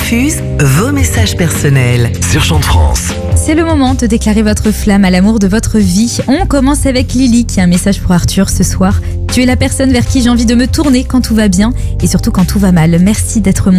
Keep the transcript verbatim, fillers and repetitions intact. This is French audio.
diffuse vos messages personnels. Sur Chant de France. C'est le moment de déclarer votre flamme à l'amour de votre vie. On commence avec Lily qui a un message pour Arthur ce soir. Tu es la personne vers qui j'ai envie de me tourner quand tout va bien et surtout quand tout va mal. Merci d'être mon